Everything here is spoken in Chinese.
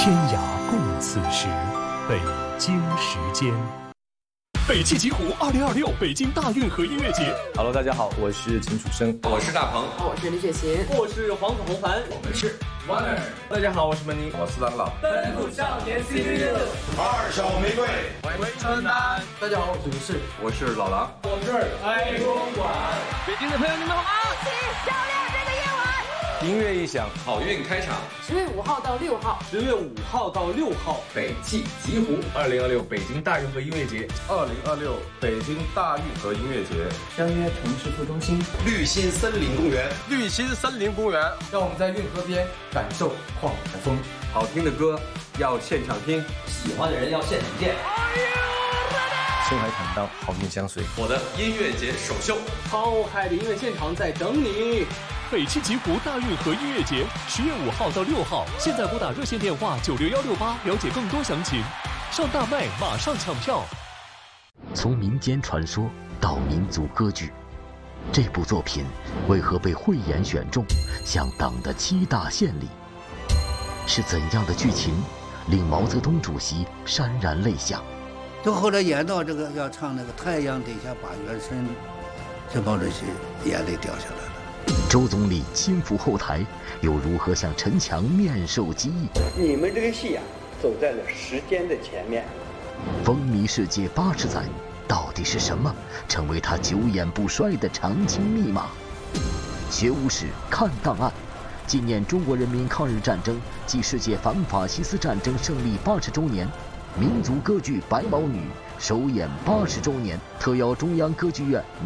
天涯共此时，北京时间。北汽极狐2026北京大运河音乐节。 Hello， 大家好，我是秦楚生， 我是大鹏， 我是李雪琴， 我是黄可红凡， 我们是 Warner。 大家好，我是门宁， 我是郎朗。 奔赴少年 CPU， 二手玫瑰， 回春丹。 大家好，我是李世， 我是老狼， 我是爱公馆。 北京的朋友，你们好吗？ 一起照亮这个夜晚。 音乐一响， 好运开场。 10月5号到6号 ，10月5号到6号， 北汽极狐 2026北京大运河音乐节 ，2026北京大运河音乐节， 相约城市副中心， 绿心森林公园， 绿心森林公园， 让我们在运河边感受旷海风。 好听的歌要现场听， 喜欢的人要现场见。 深海坦荡，好运相随。 我的音乐节首秀， 浩海的音乐现场在等你。 北汽极狐大运河音乐节10月5号到6号，现在拨打热线电话96168了解更多详情。上大麦马上抢票。 从民间传说到民族歌剧，这部作品为何被慧眼选中，向党的7大献礼？是怎样的剧情令毛泽东主席潸然泪下？ 就后来演到这个要唱那个太阳底下把原身，这毛主席眼泪掉下来了。 周总理亲赴后台，又如何向陈强面授机宜？ 你们这个戏啊，走在了时间的前面。 风靡世界80载，到底是什么成为他久演不衰的长青密码？学无史，看档案，纪念中国人民抗日战争暨世界反法西斯战争胜利80周年，民族歌剧《白毛女》首演80周年，特邀中央歌剧院